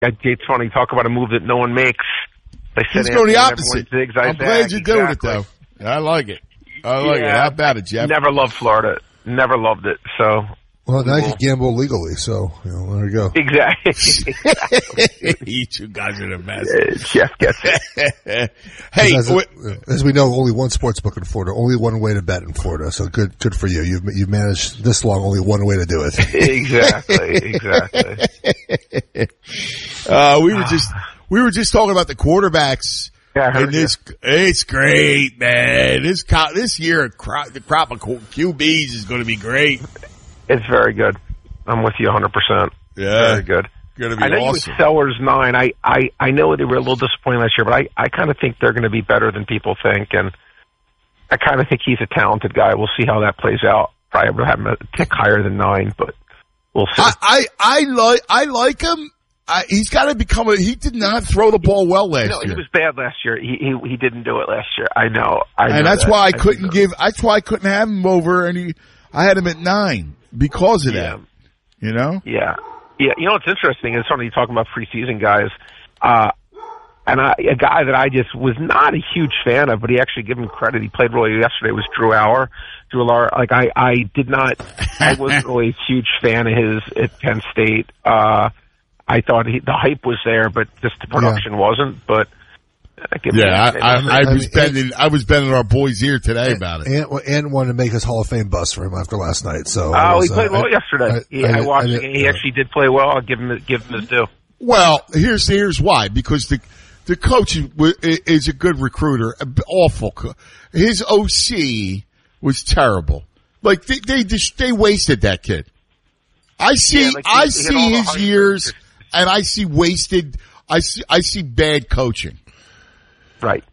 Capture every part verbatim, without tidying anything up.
It's funny, talk about a move that no one makes. They He's going the opposite. Zigs, I'm glad you're doing exactly. it, though. I like it. I like yeah. it. How about it, Jeff? Never loved Florida. Never loved it. So. Well, now you can gamble legally, so you know, there you go. Exactly. exactly. You two guys are the mess. Uh, Jeff gets it. Hey, as, as we know, only one sports book in Florida, only one way to bet in Florida. So good, good for you. You've you've managed this long, only one way to do it. Exactly. Exactly. uh, we were just we were just talking about the quarterbacks. Yeah, I heard and this, you. It's great, man. This this year, the crop of Q Bs is going to be great. It's very good. I'm with you one hundred percent. Yeah. Very good. Gonna be I know awesome. you with Sellers nine. I, I, I know they were a little disappointing last year, but I, I kind of think they're going to be better than people think, and I kind of think he's a talented guy. We'll see how that plays out. Probably will have him a tick higher than nine, but we'll see. I, I, I like I like him. I, he's got to become a. He did not throw the ball well last no, year. He was bad last year. He he, he didn't do it last year. I know. I know and that's that. why I, I couldn't give. That's why I couldn't have him over, and he, I had him at nine because of yeah. that. You know. Yeah. Yeah. You know what's interesting is something you're talking about preseason guys. Uh, and I, a guy that I just was not a huge fan of, but he actually gave him credit. He played really yesterday. Was Drew Auer. Drew Auer. Like I, I did not. I wasn't really a huge fan of his at Penn State. Uh, I thought he, the hype was there, but just the production yeah. wasn't. But I yeah, I, I, I, I was bending. I was bending our boys' ear today and, about it. And, and wanted to make his Hall of Fame bust for him after last night. So oh, was, he played uh, well I, yesterday. I, yeah, I, I watched I, it. He uh, actually did play well. I'll give him give him his due. Well, here's here's why. Because the the coach is a good recruiter. Awful. His O C was terrible. Like they they just, they wasted that kid. I see. Yeah, like he, I he see his years. And I see wasted, I see, I see bad coaching. Right.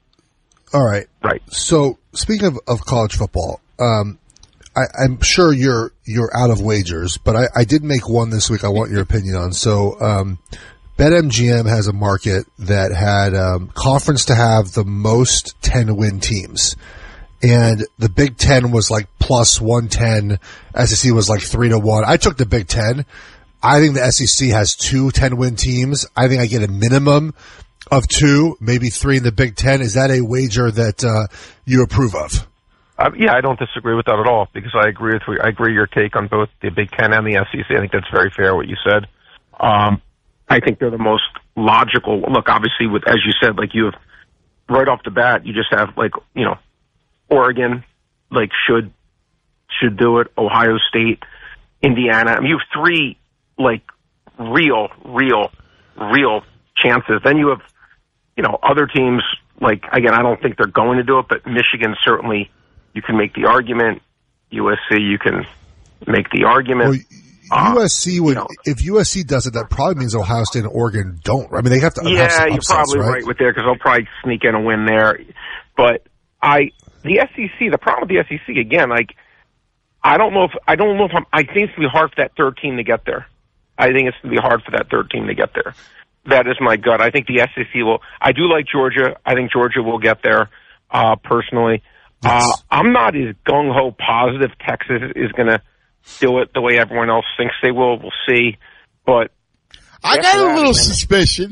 All right. Right. So speaking of, of college football, um, I, I'm sure you're, you're out of wagers, but I, I did make one this week I want your opinion on. So, um, BetMGM has a market that had, um, conference to have the most ten win teams. And the Big Ten was like plus one ten. S E C was like three to one. I took the Big Ten. I think the S E C has two ten-win teams. I think I get a minimum of two, maybe three in the Big Ten. Is that a wager that uh, you approve of? Uh, yeah, I don't disagree with that at all because I agree with I agree your take on both the Big Ten and the S E C. I think that's very fair what you said. Um, I think they're the most logical. Look, obviously, with as you said, like you have right off the bat, you just have like you know, Oregon, like should should do it. Ohio State, Indiana. I mean, you have three. Like real, real, real chances. Then you have, you know, other teams. Like again, I don't think they're going to do it, but Michigan certainly. You can make the argument. U S C, you can make the argument. Well, uh, U S C would, you know, if U S C does it, that probably means Ohio State and Oregon don't. I mean, they have to. Yeah, have some you're upsets, probably right? right with there because they'll probably sneak in a win there. But I, the S E C, the problem with the S E C again, like I don't know if I don't know if I'm, I think it's gonna be hard for that third team to get there. I think it's going to be hard for that third team to get there. That is my gut. I think the S E C will. I do like Georgia. I think Georgia will get there, uh, personally. Yes. Uh, I'm not as gung-ho positive Texas is going to do it the way everyone else thinks they will. We'll see. But I got a little suspicion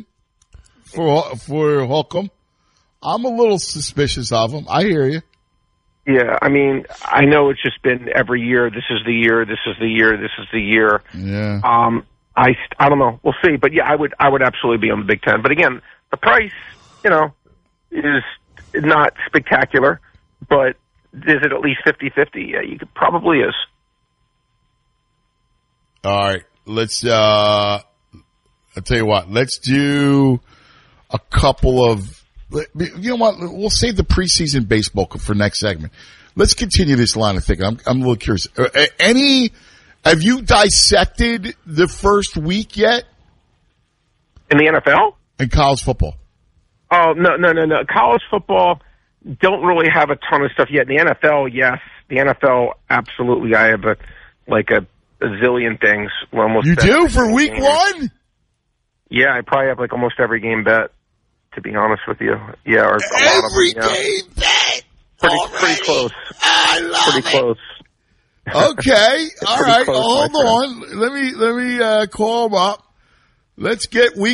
for for Holcomb. I'm a little suspicious of him. I hear you. Yeah, I mean, I know it's just been every year. This is the year. This is the year. This is the year. Yeah. Um, I, I don't know. We'll see. But yeah, I would I would absolutely be on the Big Ten. But again, the price, you know, is not spectacular. But is it at least fifty-fifty? Yeah, you could, probably is. All right. Let's, uh, I'll tell you what. Let's do a couple of, you know what? We'll save the preseason baseball for next segment. Let's continue this line of thinking. I'm, I'm a little curious. Uh, any, have you dissected the first week yet? In the N F L? In college football? Oh, no, no, no, no. College football don't really have a ton of stuff yet. The N F L, yes. The N F L, absolutely. I have a, like a, a zillion things. Almost you do for week game. one? Yeah, I probably have like almost every game bet, to be honest with you. Yeah, or a every lot of them, yeah. game bet. Pretty, Already? pretty close. I love pretty it. close. Okay, all right. Close, Hold on. Let me let me uh, call him up. Let's get week